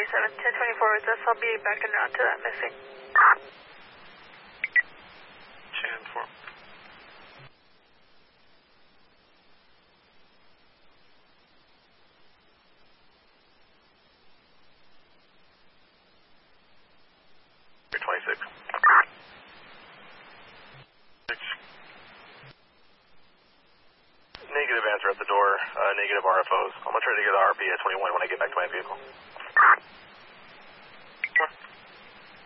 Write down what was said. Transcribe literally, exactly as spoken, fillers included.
seven, ten twenty-four with us. I'll be backing around to that missing. ten four. twenty-six. Six. Negative answer at the door. Uh, negative R F Os. I'm going to try to get the R P at twenty-one when I get back to my vehicle.